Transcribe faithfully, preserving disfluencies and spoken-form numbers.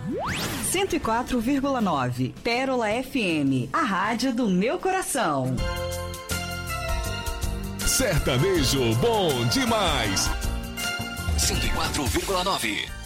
cento e quatro vírgula nove Pérola F M, a rádio do meu coração. Sertanejo bom demais. cento e quatro vírgula nove